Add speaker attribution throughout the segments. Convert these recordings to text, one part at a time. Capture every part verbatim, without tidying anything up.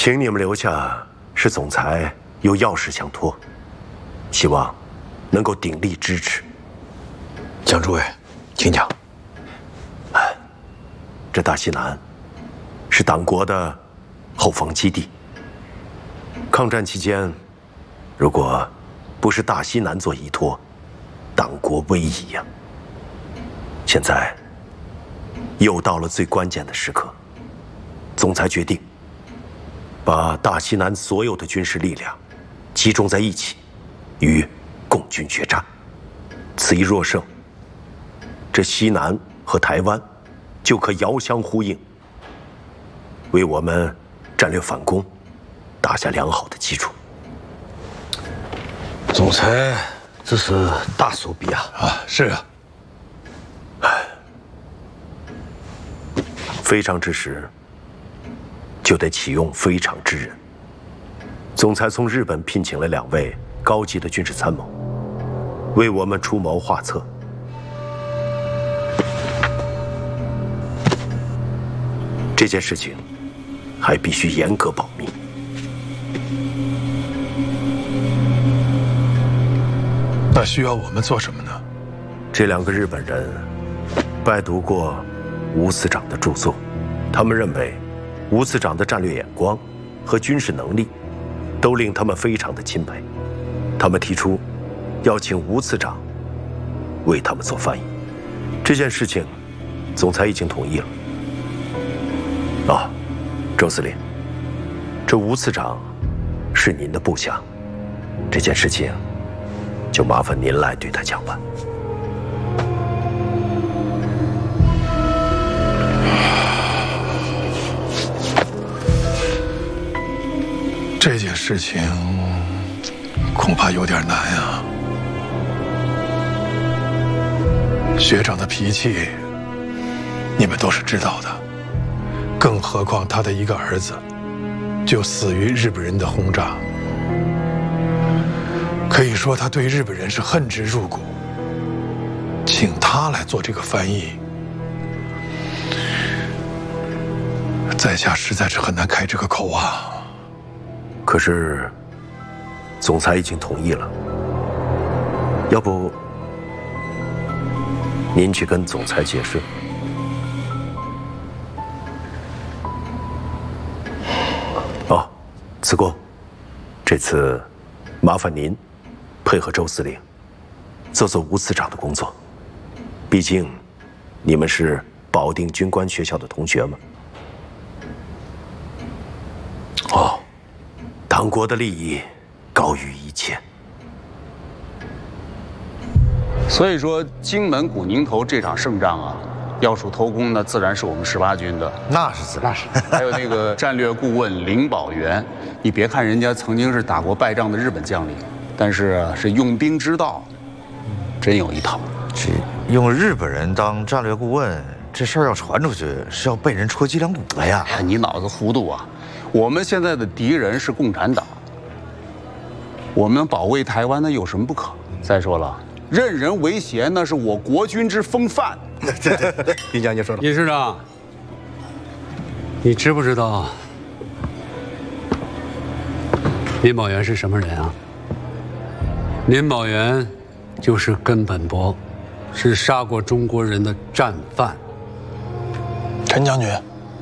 Speaker 1: 请你们留下，是总裁有要事相托，希望能够鼎力支持。
Speaker 2: 蒋诸位，请讲。
Speaker 1: 哎，这大西南是党国的后方基地。抗战期间，如果不是大西南做依托，党国危矣呀。现在又到了最关键的时刻，总裁决定把大西南所有的军事力量集中在一起，与共军决战。此役若胜，这西南和台湾就可遥相呼应，为我们战略反攻打下良好的基础。
Speaker 2: 总裁，这是大手笔啊！
Speaker 3: 啊，是啊。
Speaker 1: 非常之时，就得启用非常之人。总裁从日本聘请了两位高级的军事参谋，为我们出谋划策。这件事情还必须严格保密。
Speaker 3: 那需要我们做什么呢？
Speaker 1: 这两个日本人拜读过吴次长的著作，他们认为吴次长的战略眼光和军事能力都令他们非常的钦佩。他们提出要请吴次长为他们做翻译。这件事情，总裁已经同意了。啊，周司令，这吴次长是您的部下，这件事情就麻烦您来对他讲吧。
Speaker 3: 这件事情恐怕有点难啊。学长的脾气，你们都是知道的。更何况他的一个儿子，就死于日本人的轰炸。可以说他对日本人是恨之入骨。请他来做这个翻译，在下实在是很难开这个口啊。
Speaker 1: 可是，总裁已经同意了。要不，您去跟总裁解释？哦，此过，这次麻烦您配合周司令，做做吴次长的工作。毕竟，你们是保定军官学校的同学嘛。哦。党国的利益高于一切，
Speaker 4: 所以说荆门古宁头这场胜仗啊，要数头功呢，自然是我们十八军的。
Speaker 2: 那是自然，
Speaker 4: 是。还有那个战略顾问林保元，你别看人家曾经是打过败仗的日本将领，但是是用兵之道，真有一套。
Speaker 2: 这用日本人当战略顾问，这事儿要传出去，是要被人戳脊梁骨了呀！
Speaker 4: 哎，你脑子糊涂啊！我们现在的敌人是共产党，我们保卫台湾呢有什么不可？再说了，任人唯贤那是我国军之风范。
Speaker 2: 对对对，林将军说的。
Speaker 5: 尹师长，你知不知道林保元是什么人啊？林保元就是根本博，是杀过中国人的战犯。
Speaker 3: 陈将军。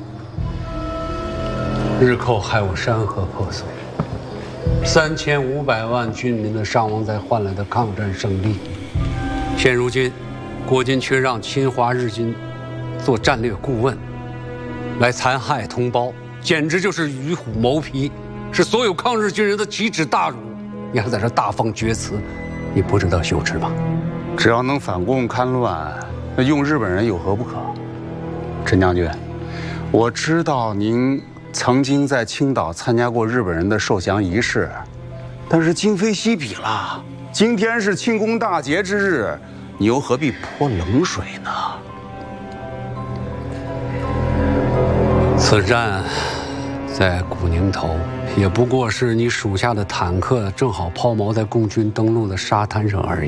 Speaker 5: 日寇害我山河破碎，三千五百万军民的伤亡才换来的抗战胜利。现如今，国军却让侵华日军做战略顾问，来残害同胞，简直就是与虎谋皮，是所有抗日军人的奇耻大辱。你还在这大放厥词，你不知道羞耻吗？
Speaker 4: 只要能反共戡乱，那用日本人有何不可？陈将军，我知道您曾经在青岛参加过日本人的受降仪式，但是今非昔比了。今天是庆功大捷之日，你又何必泼冷水呢？
Speaker 5: 此战在古宁头，也不过是你属下的坦克正好抛锚在共军登陆的沙滩上而已。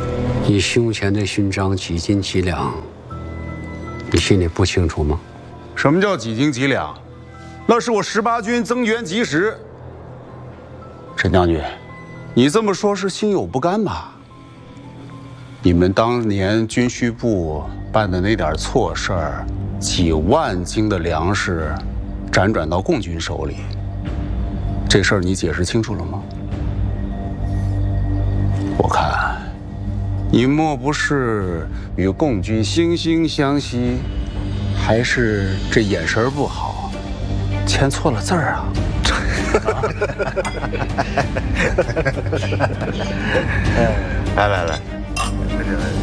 Speaker 5: 你胸前的勋章几斤几两，你心里不清楚吗？
Speaker 4: 什么叫几斤几两？那是我十八军增援及时。陈将军，你这么说，是心有不甘吧？你们当年军需部办的那点错事儿，几万斤的粮食辗转到共军手里，这事儿你解释清楚了吗？我看，你莫不是与共军惺惺相惜，还是这眼神不好，签错了字儿啊？
Speaker 2: 来来来。